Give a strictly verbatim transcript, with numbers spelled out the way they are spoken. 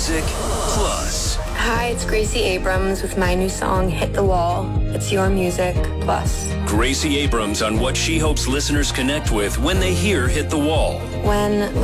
Music Plus. Hi, it's Gracie Abrams with my new song, Hit the Wall. It's your music plus. Gracie Abrams on what she hopes listeners connect with when they hear Hit the Wall. When